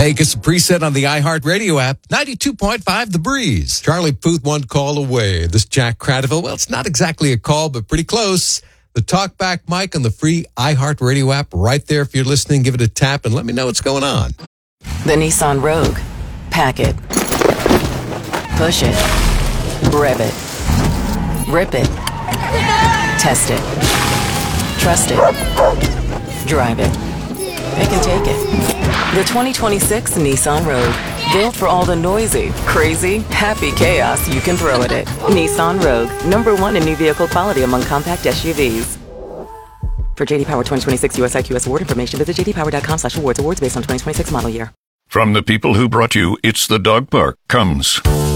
Make us a preset on the iHeartRadio app. 92.5 The Breeze. Charlie Puth, one call away. This Jack Cradaville, well, it's not exactly a call, but pretty close. The talkback mic on the free iHeartRadio app right there. If you're listening, give it a tap and let me know what's going on. The Nissan Rogue. Pack it. Push it. Rev it. Rip it. Test it. Trust it. Drive it. Pick and take it. The 2026 Nissan Rogue. Built for all the noisy, crazy, happy chaos you can throw at it. Nissan Rogue. #1 in new vehicle quality among compact SUVs. For J.D. Power 2026 US IQS award information, visit jdpower.com/awards. Awards based on 2026 model year. From the people who brought you It's the Dog Park comes